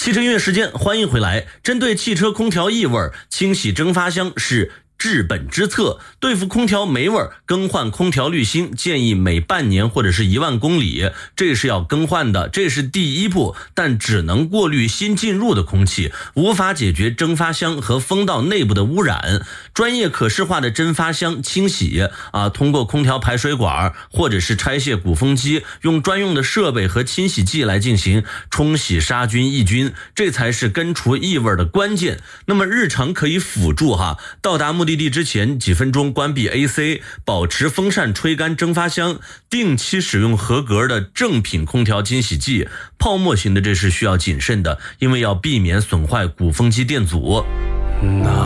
汽车音乐时间，欢迎回来。针对汽车空调异味，清洗蒸发箱是治本之策。对付空调霉味，更换空调滤芯建议每半年或者是10000公里，这是要更换的，这是第一步，但只能过滤新进入的空气，无法解决蒸发箱和风道内部的污染。专业可视化的蒸发箱清洗通过空调排水管或者是拆卸鼓风机，用专用的设备和清洗剂来进行冲洗杀菌抑菌，这才是根除异味的关键。那么日常可以辅助到达目的地之前几分钟关闭 AC， 保持风扇吹干蒸发箱，定期使用合格的正品空调清洗剂。泡沫型的这是需要谨慎的，因为要避免损坏鼓风机电阻。